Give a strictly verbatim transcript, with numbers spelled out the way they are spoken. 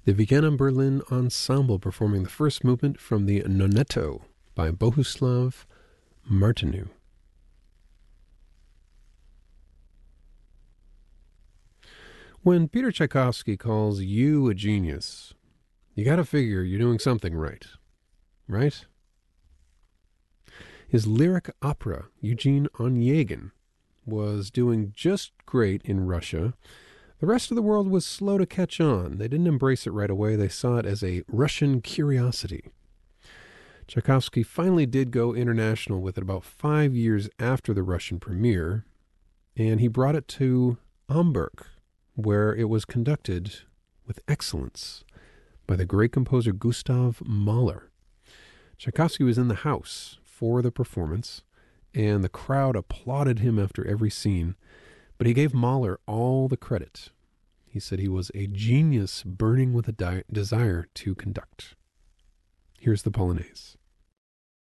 The Vienna Berlin Ensemble performing the first movement from the Nonetto by Bohuslav Martinu. When Peter Tchaikovsky calls you a genius, you gotta figure you're doing something right. Right? His lyric opera, Eugene Onegin, was doing just great in Russia. The rest of the world was slow to catch on. They didn't embrace it right away. They saw it as a Russian curiosity. Tchaikovsky finally did go international with it about five years after the Russian premiere, and he brought it to Hamburg, where it was conducted with excellence by the great composer Gustav Mahler. Tchaikovsky was in the house for the performance, and the crowd applauded him after every scene, but he gave Mahler all the credit. He said he was a genius burning with a di- desire to conduct. Here's the Polonaise.